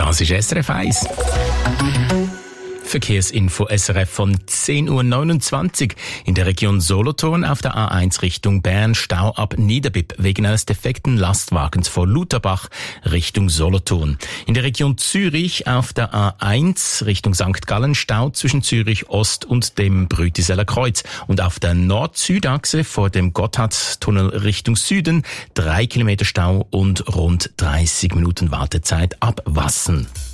Das ist SRF 1. Verkehrsinfo SRF von 10.29 Uhr. In der Region Solothurn auf der A1 Richtung Bern Stau ab Niederbipp wegen eines defekten Lastwagens vor Lutherbach Richtung Solothurn. In der Region Zürich auf der A1 Richtung St. Gallen Stau zwischen Zürich Ost und dem Brütiseller Kreuz. Und auf der Nord-Süd-Achse vor dem Gotthardtunnel Richtung Süden 3 Kilometer Stau und rund 30 Minuten Wartezeit ab Wassen.